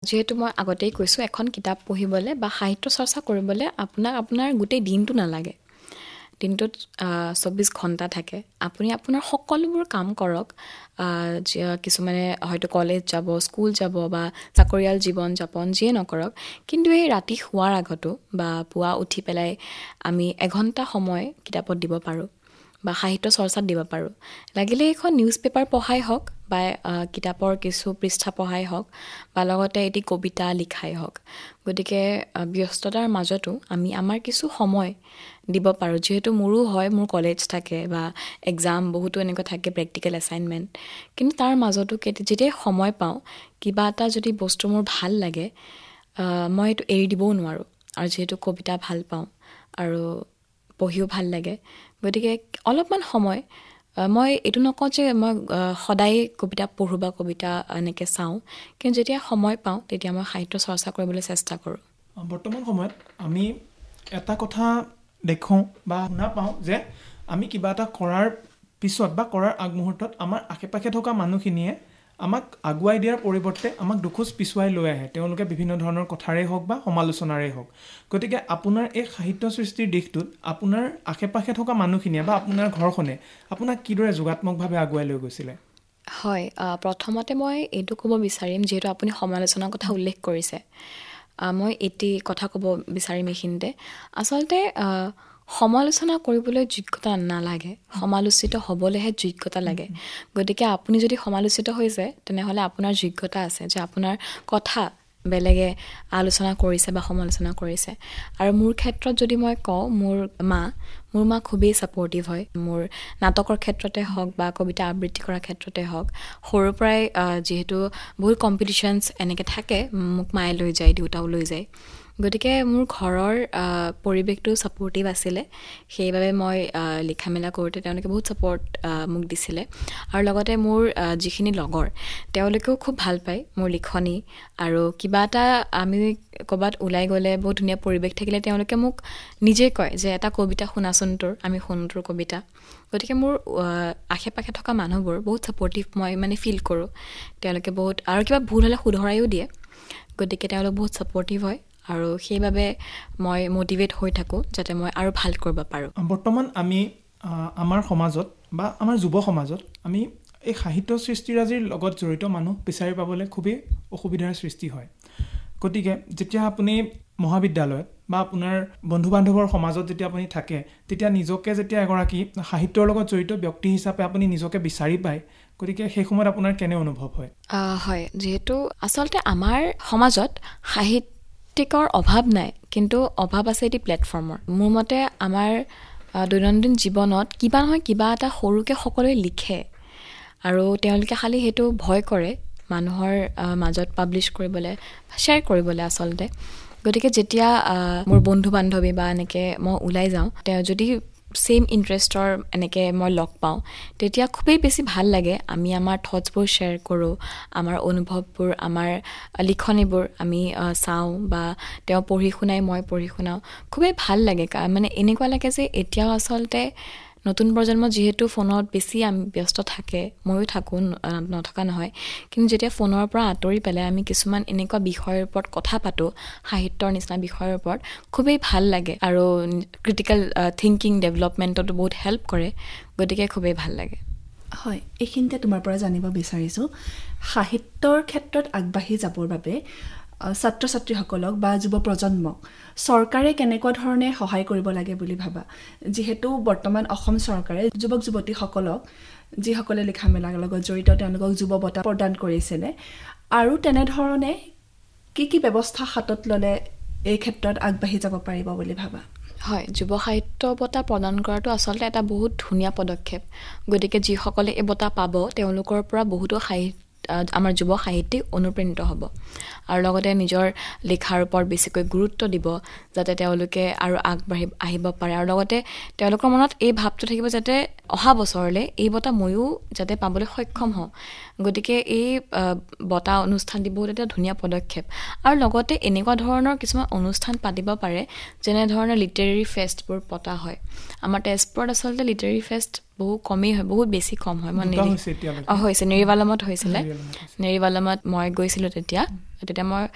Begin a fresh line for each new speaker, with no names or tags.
যিহেতু মই আগতেই কৈছোঁ, এখন কিতাপ পঢ়িবলৈ বা সাহিত্য চৰ্চা কৰিবলৈ আপোনাৰ গোটেই দিনটো নালাগে। দিনটোত 24 ঘণ্টা থাকে। আপুনি আপোনাৰ সকলোবোৰ কাম কৰক। কিছুমানে হয়তো কলেজ যাব, স্কুল যাব বা চাকৰিয়াল জীৱন যাপন যিয়ে নকৰক, কিন্তু এই ৰাতি শোৱাৰ আগতো বা পুৱা উঠি পেলাই আমি এঘণ্টা সময় কিতাপত দিব পাৰোঁ বা সাহিত্য চৰ্চাত দিব পাৰোঁ। লাগিলে এখন নিউজ পেপাৰ পঢ়াই হওক বা কিতাপৰ কিছু পৃষ্ঠা পঢ়াই হওক বা লগতে এটি কবিতা লিখাই হওক। গতিকে ব্যস্ততাৰ মাজতো আমি আমাৰ কিছু সময় দিব পাৰোঁ। যিহেতু মোৰো হয়, মোৰ কলেজ থাকে বা এক্সাম বহুতো এনেকুৱা থাকে, প্ৰেক্টিকেল এছাইনমেণ্ট। কিন্তু তাৰ মাজতো যেতিয়াই সময় পাওঁ, কিবা এটা যদি বস্তু মোৰ ভাল লাগে, মই এইটো এৰি দিবও নোৱাৰোঁ। আৰু যিহেতু কবিতা ভাল পাওঁ আৰু পঢ়িও ভাল লাগে, গতিকে অলপমান সময়, মই এইটো নকওঁ যে মই সদায় কবিতা পঢ়োঁ বা কবিতা এনেকৈ চাওঁ, কিন্তু যেতিয়া সময় পাওঁ তেতিয়া মই সাহিত্য চৰ্চা কৰিবলৈ চেষ্টা কৰোঁ।
বৰ্তমান সময়ত আমি এটা কথা দেখোঁ বা শুনা পাওঁ যে আমি কিবা এটা কৰাৰ পিছত বা কৰাৰ আগমুহূৰ্তত আমাৰ আশে পাশে থকা মানুহখিনিয়ে আমাক আগুৱাই দিয়াৰ পৰিৱৰ্তে আমাক দুখোজ পিছুৱাই লৈ আহে। তেওঁলোকে বিভিন্ন ধৰণৰ কথাৰেই হওক বা সমালোচনাৰেই হওক। গতিকে আপোনাৰ এই সাহিত্য সৃষ্টিৰ দিশটোত আপোনাৰ আশে পাশে থকা মানুহখিনিয়ে বা আপোনাৰ ঘৰখনে আপোনাক কিদৰে যোগাত্মকভাৱে আগুৱাই লৈ গৈছিলে?
হয়, প্ৰথমতে মই এইটো ক'ব বিচাৰিম, যিহেতু আপুনি সমালোচনাৰ কথা উল্লেখ কৰিছে, মই এটি কথা ক'ব বিচাৰিম এইখিনিতে। আচলতে সমালোচনা কৰিবলৈ যোগ্যতা নালাগে, সমালোচিত হ'বলৈহে যোগ্যতা লাগে। গতিকে আপুনি যদি সমালোচিত হৈছে, তেনেহ'লে আপোনাৰ যোগ্যতা আছে যে আপোনাৰ কথা বেলেগে আলোচনা কৰিছে বা সমালোচনা কৰিছে। আৰু মোৰ ক্ষেত্ৰত যদি মই কওঁ, মোৰ মা খুবেই ছাপৰ্টিভ হয়। মোৰ নাটকৰ ক্ষেত্ৰতে হওক বা কবিতা আবৃত্তি কৰাৰ ক্ষেত্ৰতে হওক, সৰুৰ পৰাই যিহেতু বহুত কম্পিটিশ্যনছ এনেকৈ থাকে, মোক মায়ে লৈ যায়, দেউতাও লৈ যায়। গতিকে মোৰ ঘৰৰ পৰিৱেশটো ছাপৰ্টিভ আছিলে। সেইবাবে মই লিখা মেলা কৰোঁতে তেওঁলোকে বহুত ছাপৰ্ট মোক দিছিলে। আৰু লগতে মোৰ যিখিনি লগৰ, তেওঁলোকেও খুব ভাল পায় মোৰ লিখনি। আৰু কিবা এটা আমি ক'ৰবাত ওলাই গ'লে, বহুত ধুনীয়া পৰিৱেশ থাকিলে তেওঁলোকে মোক নিজেই কয় যে এটা কবিতা শুনাচোন তোৰ, আমি শুনো তোৰ কবিতা। গতিকে মোৰ আশে পাশে থকা মানুহবোৰ বহুত ছাপৰ্টিভ মই ফিল কৰোঁ। তেওঁলোকে বহুত, আৰু কিবা ভুল হ'লে শুধৰায়ো দিয়ে। গতিকে তেওঁলোক বহুত ছাপৰ্টিভ হয় আৰু সেইবাবে মই মটিভেট হৈ থাকোঁ যাতে মই আৰু ভাল কৰিব পাৰোঁ।
বৰ্তমান আমি আমাৰ সমাজত বা আমাৰ যুৱ সমাজত আমি এই সাহিত্য সৃষ্টিৰাজিৰ লগত জড়িত মানুহ বিচাৰি পাবলৈ খুবেই অসুবিধাৰ সৃষ্টি হয়। গতিকে যেতিয়া আপুনি মহাবিদ্যালয়ত বা আপোনাৰ বন্ধু বান্ধৱৰ সমাজত যেতিয়া আপুনি থাকে, তেতিয়া নিজকে যেতিয়া এগৰাকী সাহিত্যৰ লগত জড়িত ব্যক্তি হিচাপে আপুনি নিজকে বিচাৰি পায়, গতিকে সেই সময়ত আপোনাৰ কেনে অনুভৱ হয়?
হয়, যিহেতু আচলতে আমাৰ সমাজত সাহিত্যিকৰ অভাৱ নাই, কিন্তু অভাৱ আছে এটি প্লেটফৰ্মৰ। মোৰ মতে আমাৰ দৈনন্দিন জীৱনত কিবা নহয় কিবা এটা সৰুকৈ সকলোৱে লিখে, আৰু তেওঁলোকে খালি সেইটো ভয় কৰে মানুহৰ মাজত পাব্লিছ কৰিবলৈ, শ্বেয়াৰ কৰিবলৈ আচলতে। গতিকে যেতিয়া মোৰ বন্ধু বান্ধৱী বা এনেকৈ মই ওলাই যাওঁ, তেওঁ যদি ছেইম ইণ্টাৰেষ্টৰ এনেকৈ মই লগ পাওঁ, তেতিয়া খুবেই বেছি ভাল লাগে। আমি আমাৰ থটছবোৰ শ্বেয়াৰ কৰোঁ, আমাৰ অনুভৱবোৰ, আমাৰ লিখনিবোৰ আমি চাওঁ বা তেওঁ পঢ়ি শুনাই, মই পঢ়ি শুনাওঁ। খুবেই ভাল লাগে। এনেকুৱা লাগে যে এতিয়াও আচলতে নতুন প্ৰজন্ম যিহেতু ফোনত বেছি ব্যস্ত থাকে, ময়ো থাকোঁ, নথকা নহয়, কিন্তু যেতিয়া ফোনৰ পৰা আঁতৰি পেলাই আমি কিছুমান এনেকুৱা বিষয়ৰ ওপৰত কথা পাতোঁ, সাহিত্যৰ নিচিনা বিষয়ৰ ওপৰত, খুবেই ভাল লাগে আৰু ক্ৰিটিকেল থিংকিং ডেভেলপমেণ্টতো বহুত হেল্প কৰে। গতিকে খুবেই ভাল লাগে।
হয়, এইখিনিতে তোমাৰ পৰা জানিব বিচাৰিছোঁ, সাহিত্যৰ ক্ষেত্ৰত আগবাঢ়ি যাবৰ বাবে ছাত্ৰ ছাত্ৰীসকলক বা যুৱ প্ৰজন্মক চৰকাৰে কেনেকুৱা ধৰণে সহায় কৰিব লাগে বুলি ভাবা? যিহেতু বৰ্তমান অসম চৰকাৰে যুৱক যুৱতীসকলক, যিসকলে লিখা মেলাৰ লগত জড়িত, তেওঁলোকক যুৱ বঁটা প্ৰদান কৰিছিলে, আৰু তেনেধৰণে কি ব্যৱস্থা হাতত ল'লে এই ক্ষেত্ৰত আগবাঢ়ি যাব পাৰিব বুলি ভাবা?
হয়, যুৱ সাহিত্য বঁটা প্ৰদান কৰাটো আচলতে এটা বহুত ধুনীয়া পদক্ষেপ। গতিকে যিসকলে এই বঁটা পাব, তেওঁলোকৰ পৰা বহুতো আমাৰ যুৱ সাহিত্যিক অনুপ্ৰাণিত হ'ব আৰু লগতে নিজৰ লিখাৰ ওপৰত বেছিকৈ গুৰুত্ব দিব, যাতে তেওঁলোকে আৰু আগবাঢ়ি আহিব পাৰে। আৰু লগতে তেওঁলোকৰ মনত এই ভাৱটো থাকিব যাতে অহা বছৰলৈ এই বঁটা ময়ো যাতে পাবলৈ সক্ষম হওঁ। গতিকে এই বঁটা অনুষ্ঠান দি বহুত এটা ধুনীয়া পদক্ষেপ। আৰু লগতে এনেকুৱা ধৰণৰ কিছুমান অনুষ্ঠান পাতিব পাৰে, যেনেধৰণৰ লিটাৰেৰী ফেষ্টবোৰ পতা হয়। আমাৰ তেজপুৰত আচলতে লিটাৰেৰী ফেষ্ট বহু কমেই হয়, বহুত বেছি কম হয়। হৈছে নেৰিবালমত হৈছিলে। নেৰিবালমত মই গৈছিলোঁ তেতিয়া মই